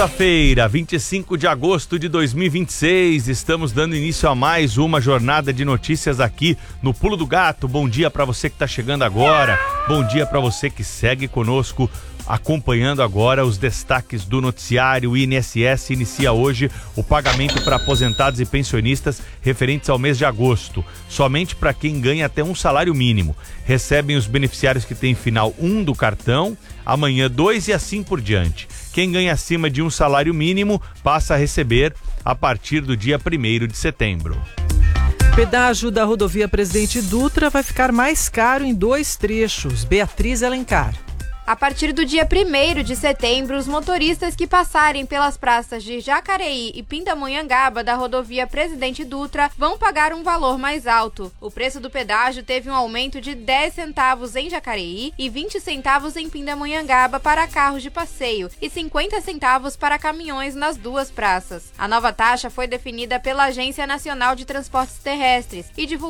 Terça-feira, 25 de agosto de 2026, estamos dando início a mais uma jornada de notícias aqui no Pulo do Gato. Bom dia para você que está chegando agora, bom dia para você que segue conosco, acompanhando agora os destaques do noticiário. O INSS inicia hoje o pagamento para aposentados e pensionistas referentes ao mês de agosto, somente para quem ganha até um salário mínimo. Recebem os beneficiários que têm final 1 do cartão, amanhã 2 e assim por diante. Quem ganha acima de um salário mínimo passa a receber a partir do dia 1º de setembro. Pedágio da rodovia Presidente Dutra vai ficar mais caro em 2 trechos. Beatriz Alencar. A partir do dia 1º de setembro, os motoristas que passarem pelas praças de Jacareí e Pindamonhangaba da rodovia Presidente Dutra vão pagar um valor mais alto. O preço do pedágio teve um aumento de 10 centavos em Jacareí e 20 centavos em Pindamonhangaba para carros de passeio e 50 centavos para caminhões nas duas praças. A nova taxa foi definida pela Agência Nacional de Transportes Terrestres e divulgada